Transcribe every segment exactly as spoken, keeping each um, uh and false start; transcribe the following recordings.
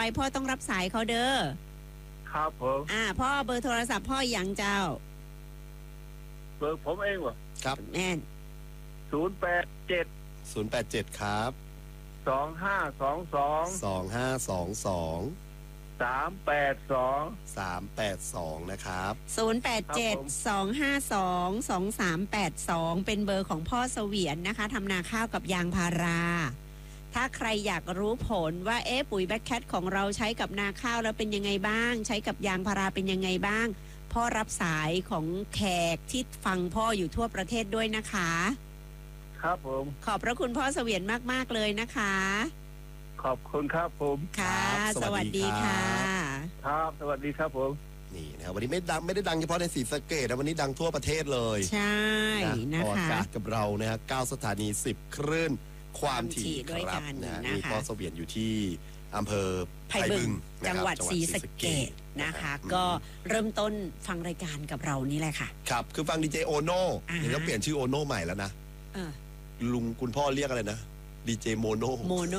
พ่อต้องรับสายเขาเด้อครับผมอ่าพ่อเบอร์โทรศัพท์พ่ออย่างเจ้าเบอร์ผมเองวะครับแม่นศูนย์แปดเจ็ดศูนย์แปดเจ็ดครับสองห้าสองสองสองห้าสองสองสามแปดสองสามแปดสองนะครับศูนย์แปดเจ็ดสองห้าสองสองสามแปดสองเป็นเบอร์ของพ่อเสวียนนะคะทำนาข้าวกับยางพาราถ้าใครอยากรู้ผลว่าเอ๊ะปุ๋ยแบ็คแคทของเราใช้กับนาข้าวแล้วเป็นยังไงบ้างใช้กับยางพาราเป็นยังไงบ้างพ่อรับสายของแขกที่ฟังพ่ออยู่ทั่วประเทศด้วยนะคะครับผมขอบพระคุณพ่อเสวียนมากๆเลยนะคะขอบคุณครับผมค่ะสวัสดีค่ะครับสวัสดีครับผมนี่นะครับวันนี้ไม่ดังไม่ได้ดังเฉพาะในศรีสะเกษนะวันนี้ดังทั่วประเทศเลยใช่นะคะออกอากาศกับเรานะฮะเก้าสถานีสิบคลื่นความถี่ครับนะมีพ่อเสวียนอยู่ที่อำเภอไผ่บึงจังหวัดศรีสะเกษนะคะก็เริ่มต้นฟังรายการกับเรานี่แหละค่ะครับคือฟังดีเจโอโน่เดี๋ยวต้องเปลี่ยนชื่อโอโน่ใหม่แล้วนะลุงคุณพ่อเรียกอะไรนะดีเจโมโนโมโน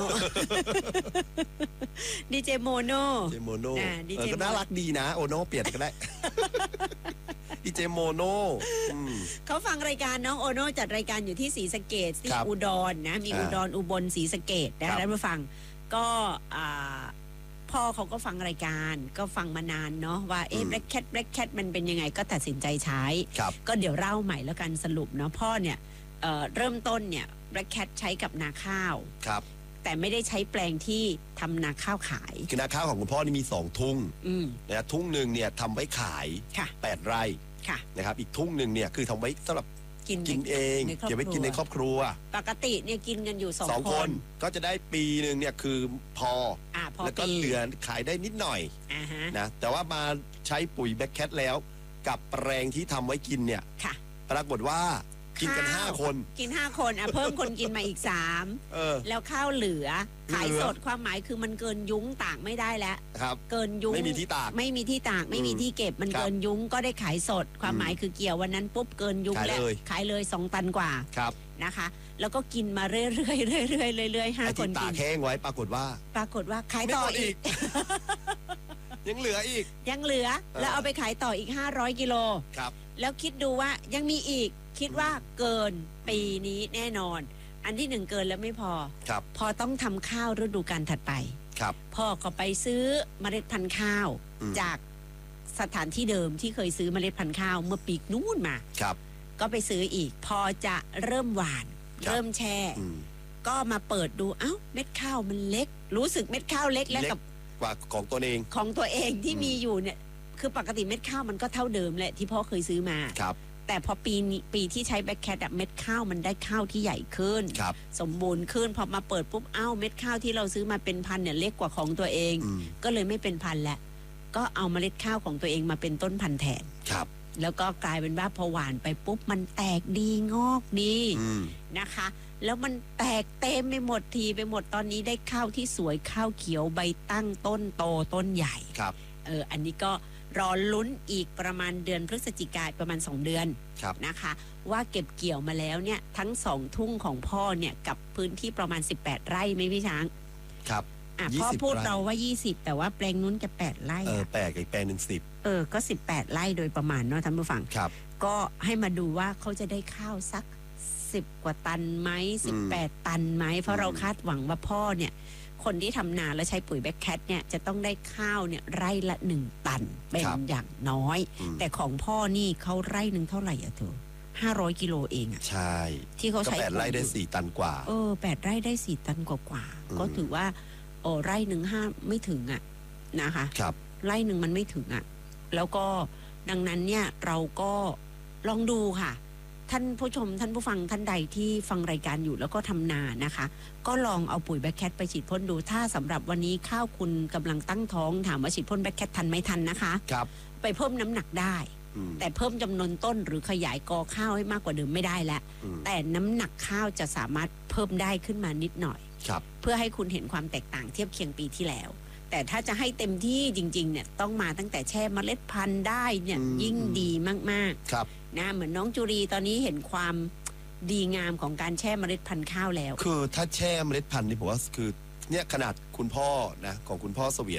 ดีเจโมโนดีเจโมโนก็น่ารักดีนะโอโน่เปลี่ยนก็ได้ดีเจโมโนเขาฟังรายการน้องโอโน่จัดรายการอยู่ที่ศรีสะเกษที่อุดรนะมีอุดรอุบลศรีสะเกษนะคะท่านผู้ฟังก็พ่อเขาก็ฟังรายการก็ฟังมานานเนาะว่าเอ๊ะแบล็คแคทแบล็คแคทมันเป็นยังไงก็ตัดสินใจใช้ก็เดี๋ยวเล่าใหม่แล้วกันสรุปเนาะพ่อเนี่ยเอ่อเริ่มต้นเนี่ยแบล็คแคทใช้กับนาข้าวครับแต่ไม่ได้ใช้แปลงที่ทำนาข้าวขายคือนาข้าวของคุณพ่อนี่มีสองทุ่งนะทุ่งหนึ่งเนี่ยทำไว้ขายแปดไร่นะครับอีกทุ่งหนึ่งเนี่ยคือทำไว้สำหรับกินกินเองเก็บไว้กินในครอบครัวปกติเนี่ยกินกันอยู่สองคนก็จะได้ปีหนึ่งเนี่ยคือพอแล้วก็เหลือขายได้นิดหน่อยนะแต่ว่ามาใช้ปุ๋ยแบล็คแคทแล้วกับแปลงที่ทำไว้กินเนี่ยปรากฏว่ากินกันห้าคนกินห้าคนอ่ะเพิ่มคนกินมาอีกสามแล้วข้าวเหลือขายสดความหมายคือมันเกินยุ้งตากไม่ได้แล้วเกินยุ้งไม่มีที่ตากไม่มีที่ตากไม่มีที่เก็บมันเกินยุ้งก็ได้ขายสดความหมายคือเกี่ยววันนั้นปุ๊บเกินยุ้งแล้วขายเลยสองตันกว่านะคะแล้วก็กินมาเรื่อยๆเรื่อยๆเรื่อยๆห้าคนกินตากแห้งไว้ปรากฏว่าปรากฏว่าขายต่ออีกยังเหลืออีกยังเหลือแล้วเอาไปขายต่ออีกห้าร้อยกิโลแล้วคิดดูว่ายังมีอีกคิดว่าเกินปีนี้แน่นอนอันที่หนึ่งเกินแล้วไม่พอพอต้องทำข้าวฤดูกาลถัดไปพ่อก็ไปซื้อเมล็ดพันธุ์ข้าวจากสถานที่เดิมที่เคยซื้อเมล็ดพันธุ์ข้าวเมื่อปีนู้นมาก็ไปซื้ออีกพอจะเริ่มหวานเริ่มแช่ก็มาเปิดดูเอ้าเม็ดข้าวมันเล็กรู้สึกเม็ดข้าวเล็กแล้วกับกว่าของตัวเองของตัวเองที่มีอยู่เนี่ยคือปกติเม็ดข้าวมันก็เท่าเดิมแหละที่พ่อเคยซื้อมาแต่พอปีนี้ปีที่ใช้แบล็คแคทเม็ดข้าวมันได้ข้าวที่ใหญ่ขึ้นสมบูรณ์ขึ้นพอมาเปิดปุ๊บเอ้าเม็ดข้าวที่เราซื้อมาเป็นพันเนี่ยเล็กกว่าของตัวเองก็เลยไม่เป็นพันแหละก็เอาเมล็ดข้าวของตัวเองมาเป็นต้นพันธุ์แทนแล้วก็กลายเป็นว่าพอหวานไปปุ๊บมันแตกดีงอกดีนะคะแล้วมันแตกเต็มไปหมดทีไปหมดตอนนี้ได้ข้าวที่สวยข้าวเขียวใบตั้งต้นโตต้นใหญ่เอออันนี้ก็รอลุ้นอีกประมาณเดือนพฤศจิกายนประมาณสองเดือนนะคะว่าเก็บเกี่ยวมาแล้วเนี่ยทั้งสองทุ่งของพ่อเนี่ยกับพื้นที่ประมาณสิบแปดไร่ไหมพี่ช้างครับอ่ะพ่อพูดเราว่ายี่สิบแต่ว่าแปลงนู้นจะแปดไร่เออแปลงอีกแปลงหนึ่งสิบเออก็สิบแปดไร่โดยประมาณเนาะท่านผู้ฟังครับก็ให้มาดูว่าเขาจะได้ข้าวสักสิบกว่าตันไหมสิบแปดตันไหมเพราะเราคาดหวังว่าพ่อเนี่ยคนที่ทำนาแล้วใช้ปุ๋ยแบล็คแคทเนี่ยจะต้องได้ข้าวเนี่ยไร่ละหนึ่งตันเป็นอย่างน้อยแต่ของพ่อนี่เขาไร่หนึ่งเท่าไหร่อะเธอห้าร้อยกิโลเองอะใช่ที่เขาใช้แปดไร่ได้สี่ตันกว่าเออแปดไร่ได้สี่ตันกว่าก็ถือว่าโอ้ไร่หนึ่งห้าไม่ถึงอะนะคะครับไร่หนึ่งมันไม่ถึงอะแล้วก็ดังนั้นเนี่ยเราก็ลองดูค่ะท่านผู้ชมท่านผู้ฟังท่านใดที่ฟังรายการอยู่แล้วก็ทำนานะคะก็ลองเอาปุ๋ยแบล็คแคทไปฉีดพ่นดูถ้าสำหรับวันนี้ข้าวคุณกำลังตั้งท้องถามว่าฉีดพ่นแบล็คแคททันไม่ทันนะคะครับไปเพิ่มน้ำหนักได้แต่เพิ่มจำนวนต้นหรือขยายกอข้าวให้มากกว่าเดิมไม่ได้แล้วแต่น้ำหนักข้าวจะสามารถเพิ่มได้ขึ้นมานิดหน่อยเพื่อให้คุณเห็นความแตกต่างเทียบเคียงปีที่แล้วแต่ถ้าจะให้เต็มที่จริงๆเนี่ยต้องมาตั้งแต่แช่เมล็ดพันธุ์ได้เนี่ยยิ่งดีมากๆครับนะเหมือนน้องจุรีตอนนี้เห็นความดีงามของการแช่เมล็ดพันธุ์ข้าวแล้วคือถ้าแช่เมล็ดพันธุ์นี่ผมว่าคือเนี่ยขนาดคุณพ่อนะของคุณพ่อเสวียน